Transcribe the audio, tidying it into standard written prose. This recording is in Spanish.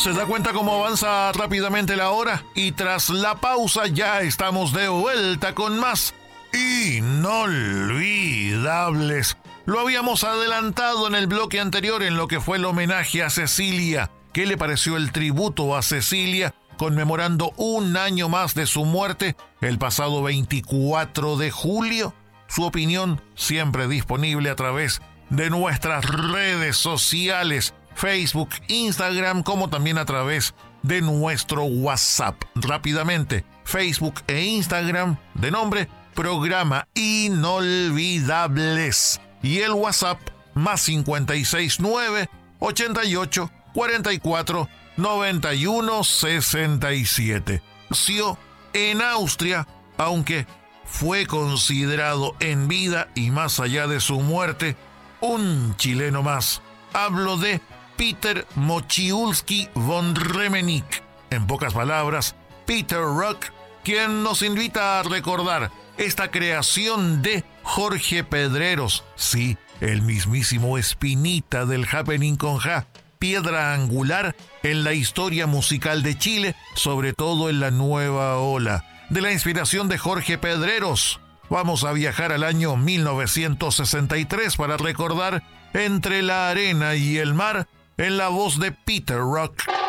¿Se da cuenta cómo avanza rápidamente la hora? Y tras la pausa ya estamos de vuelta con más Inolvidables. Lo habíamos adelantado en el bloque anterior en lo que fue el homenaje a Cecilia. ¿Qué le pareció el tributo a Cecilia conmemorando un año más de su muerte el pasado 24 de julio? Su opinión siempre disponible a través de nuestras redes sociales, Facebook, Instagram, como también a través de nuestro WhatsApp. Rápidamente, Facebook e Instagram de nombre Programa Inolvidables. Y el WhatsApp más 569 88 44 91 67. Nació en Austria, aunque fue considerado en vida y más allá de su muerte un chileno más. Hablo de Peter Mochiulski von Remenick. En pocas palabras, Peter Rock, quien nos invita a recordar esta creación de Jorge Pedreros. Sí, el mismísimo Espinita del Happening con Ja, piedra angular en la historia musical de Chile, sobre todo en la nueva ola. De la inspiración de Jorge Pedreros, vamos a viajar al año 1963 para recordar Entre la arena y el mar en la voz de Peter Rock.